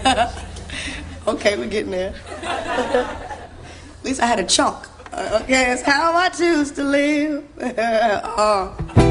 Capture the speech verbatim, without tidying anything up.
Okay, we're getting there. At least I had a chunk. Okay, it's how I choose to live. uh.